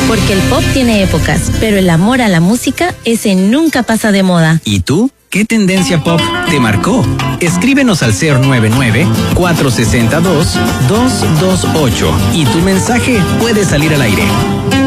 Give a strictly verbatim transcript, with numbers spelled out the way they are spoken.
Porque el pop tiene épocas, pero el amor a la música, ese nunca pasa de moda. ¿Y tú? ¿Qué tendencia pop te marcó? Escríbenos al cero nueve nueve, cuatro seis dos, dos dos ocho y tu mensaje puede salir al aire.